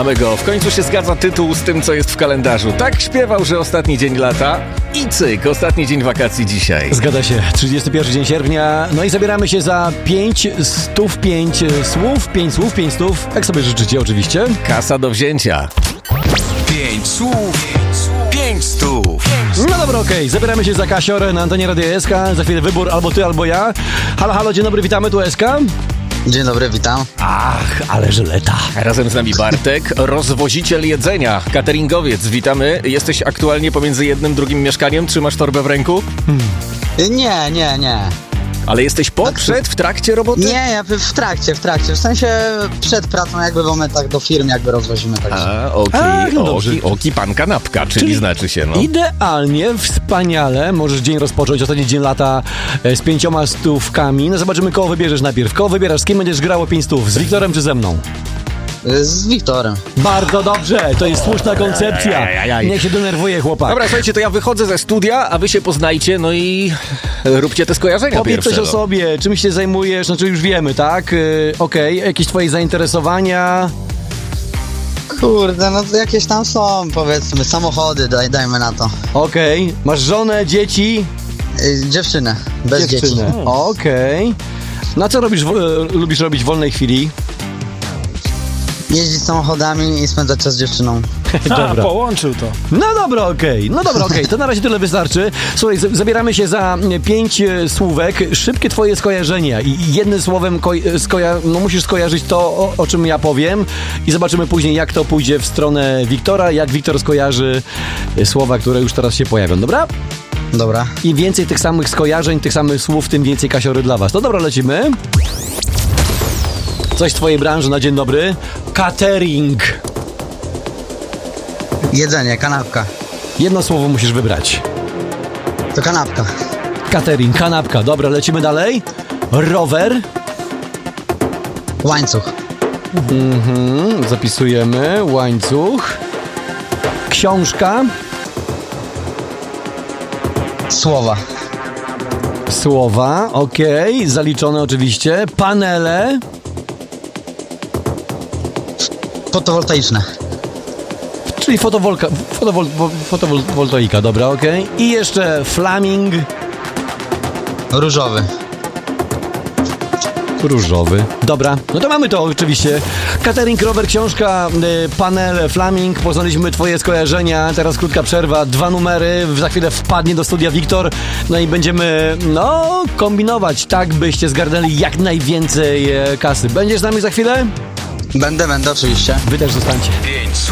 Mamy go. W końcu się zgadza tytuł z tym, co jest w kalendarzu. Tak śpiewał, że ostatni dzień lata i cyk, ostatni dzień wakacji dzisiaj. Zgadza się. 31 dzień sierpnia. No i zabieramy się za 5 stów, 5 słów, 5 słów, 5 stów. Jak sobie życzycie oczywiście. Kasa do wzięcia. 5 słów, 5 stów. No dobra, okej. Zabieramy się za Kasior na antenie Radia SK. Za chwilę wybór albo ty, albo ja. Halo, halo, dzień dobry, witamy, tu SK. Dzień dobry, witam. Ach, ale żyleta. Razem z nami Bartek, rozwoziciel jedzenia, cateringowiec. Witamy. Jesteś aktualnie pomiędzy jednym, drugim mieszkaniem? Trzymasz torbę w ręku? Nie. Ale jesteś przed, w trakcie roboty? Nie, ja w trakcie. W sensie przed pracą jakby w momentach do firm jakby rozwozimy. Także. no dobrze. Oki pan kanapka, czyli znaczy się, no. Idealnie, wspaniale. Możesz dzień rozpocząć, ostatni dzień lata z 5 stówkami. No zobaczymy, kogo wybierzesz najpierw. Kogo wybierasz? Z kim będziesz grało 5 stów? Z Wiktorem czy ze mną? Z Wiktorem. Bardzo dobrze, to jest słuszna koncepcja. Ajajaj. Niech się denerwuje chłopak. Dobra, słuchajcie, to ja wychodzę ze studia, a wy się poznajcie, no i róbcie te skojarzenia Powiedz pierwsze. coś o sobie, czym się zajmujesz, znaczy już wiemy, tak? Okej, jakieś twoje zainteresowania? Kurde, no to jakieś tam są, powiedzmy, samochody, dajmy na to. Okej, masz żonę, dzieci? Dziewczynę, bez dzieci. Okej. No a co lubisz robić w wolnej chwili? Jeździć samochodami i spędzać czas z dziewczyną. Dobra. Połączył to. No dobra, okej, to na razie tyle wystarczy. Słuchaj, zabieramy się za 5 słówek, szybkie twoje skojarzenia i jednym słowem musisz skojarzyć to, o czym ja powiem i zobaczymy później, jak to pójdzie w stronę Wiktora, jak Wiktor skojarzy słowa, które już teraz się pojawią, dobra? Dobra. Im więcej tych samych skojarzeń, tych samych słów, tym więcej kasiory dla was. To dobra, lecimy. Coś z twojej branży na dzień dobry. Catering. Jedzenie, kanapka. Jedno słowo musisz wybrać. To kanapka. Catering, kanapka. Dobra, lecimy dalej. Rower. Łańcuch. Zapisujemy. Łańcuch. Książka. Słowa, okej. Zaliczone oczywiście. Panele. Fotowoltaiczne. Czyli fotowoltaika, dobra, okej. I jeszcze flaming. Różowy. Dobra, no to mamy to oczywiście. Catering, rower, książka, panel, flaming. Poznaliśmy twoje skojarzenia. Teraz krótka przerwa, 2 numery. Za chwilę wpadnie do studia Wiktor. No i będziemy, kombinować tak, byście zgarnęli jak najwięcej kasy. Będziesz z nami za chwilę? Będę, oczywiście. Wy też zostańcie. 5